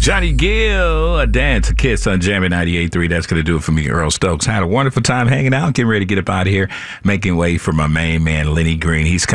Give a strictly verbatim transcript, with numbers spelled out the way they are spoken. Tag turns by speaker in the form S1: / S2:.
S1: Johnny Gill, a dance, a kiss on Jammin' ninety-eight point three. That's going to do it for me, Earl Stokes. Had a wonderful time hanging out. Getting ready to get up out of here. Making way for my main man, Lenny Green. He's